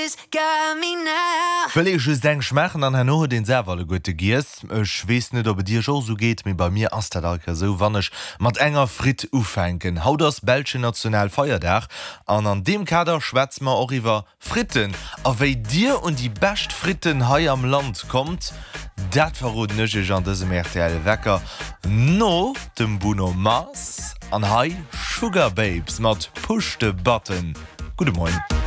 Verleg denk schmechen an Hanno den Serverle gotte giers. Ech wees net, ob dir jo so geht mir bei mir as Alke so wannech mat enger Frit ufenken. Haut das Belsche National Feierdach an dem Kader schwätz ma oriwer Fritten. Aéi dir und die best Fritten hai am Land kommt, dat verrot nëch an dësem RTL Wecker. No dem Bruno Mars an Hai Sugar Babes mat Push the Button. Gute Morgen.